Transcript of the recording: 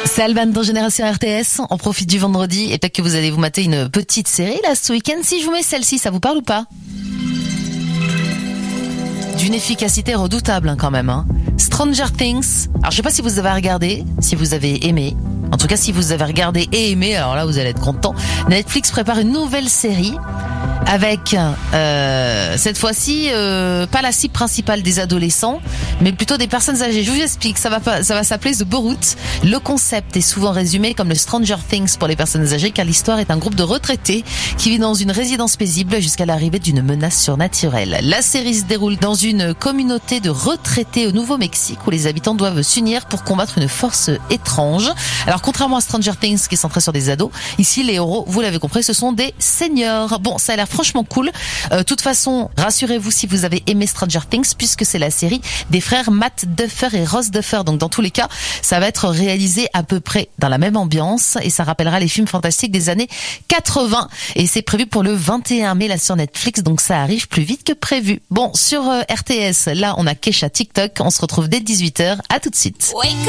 C'est Alban dans Génération RTS. On profite du vendredi et peut-être que vous allez vous mater une petite série là ce week-end. Si je vous mets celle-ci, ça vous parle ou pas? D'une efficacité redoutable quand même. Stranger Things. Alors je sais pas si vous avez regardé, si vous avez aimé. En tout cas, si vous avez regardé et aimé, alors là vous allez être content. Netflix prépare une nouvelle série avec cette fois-ci pas la cible principale des adolescents, mais plutôt des personnes âgées. Je vous explique, ça va s'appeler The Boruth. Le concept est souvent résumé comme le Stranger Things pour les personnes âgées, car l'histoire est un groupe de retraités qui vit dans une résidence paisible jusqu'à l'arrivée d'une menace surnaturelle. La série se déroule dans une communauté de retraités au Nouveau-Mexique où les habitants doivent s'unir pour combattre une force étrange. Alors contrairement à Stranger Things qui est centré sur des ados, ici les héros, vous l'avez compris, ce sont des seniors. Bon, ça a l'air franchement cool. Toute façon, rassurez-vous si vous avez aimé Stranger Things, puisque c'est la série des frères Matt Duffer et Ross Duffer. Donc dans tous les cas, ça va être réalisé à peu près dans la même ambiance et ça rappellera les films fantastiques des années 80. Et c'est prévu pour le 21 mai là sur Netflix, donc ça arrive plus vite que prévu. Bon, sur RTS, là on a Kesha TikTok. On se retrouve dès 18h. À tout de suite.